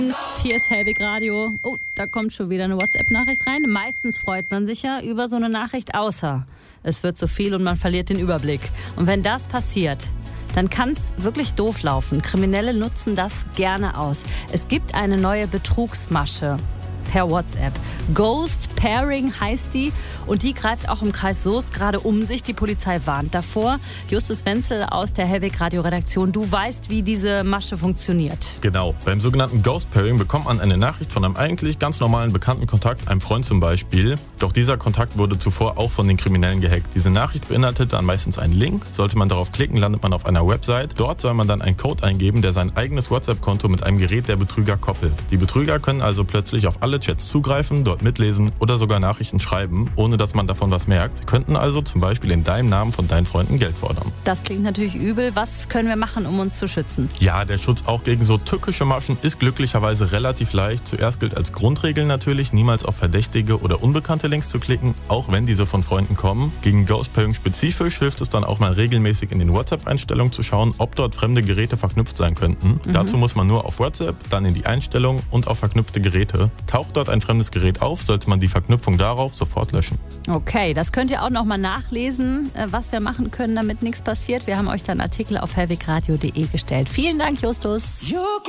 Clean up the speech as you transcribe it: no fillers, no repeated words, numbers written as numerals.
Hier ist Hellwig Radio. Oh, da kommt schon wieder eine WhatsApp-Nachricht rein. Meistens freut man sich ja über so eine Nachricht, außer es wird zu viel und man verliert den Überblick. Und wenn das passiert, dann kann es wirklich doof laufen. Kriminelle nutzen das gerne aus. Es gibt eine neue Betrugsmasche per WhatsApp. Ghost Pairing heißt die und die greift auch im Kreis Soest gerade um sich. Die Polizei warnt davor. Justus Wenzel aus der Hellwig Radio Redaktion, du weißt, wie diese Masche funktioniert. Genau, beim sogenannten Ghost Pairing bekommt man eine Nachricht von einem eigentlich ganz normalen bekannten Kontakt, einem Freund zum Beispiel. Doch dieser Kontakt wurde zuvor auch von den Kriminellen gehackt. Diese Nachricht beinhaltet dann meistens einen Link. Sollte man darauf klicken, landet man auf einer Website. Dort soll man dann einen Code eingeben, der sein eigenes WhatsApp-Konto mit einem Gerät der Betrüger koppelt. Die Betrüger können also plötzlich auf alle Chats zugreifen, dort mitlesen oder sogar Nachrichten schreiben, ohne dass man davon was merkt. Sie könnten also zum Beispiel in deinem Namen von deinen Freunden Geld fordern. Das klingt natürlich übel. Was können wir machen, um uns zu schützen? Ja, der Schutz auch gegen so tückische Maschen ist glücklicherweise relativ leicht. Zuerst gilt als Grundregel natürlich, niemals auf verdächtige oder unbekannte Links zu klicken, auch wenn diese von Freunden kommen. Gegen Ghost Pairing spezifisch hilft es dann auch mal regelmäßig in den WhatsApp-Einstellungen zu schauen, ob dort fremde Geräte verknüpft sein könnten. Dazu muss man nur auf WhatsApp, dann in die Einstellungen und auf verknüpfte Geräte. Taucht dort ein fremdes Gerät auf, sollte man die Verknüpfung darauf sofort löschen. Okay, das könnt ihr auch nochmal nachlesen, was wir machen können, damit nichts passiert. Wir haben euch dann Artikel auf hellwigradio.de gestellt. Vielen Dank, Justus.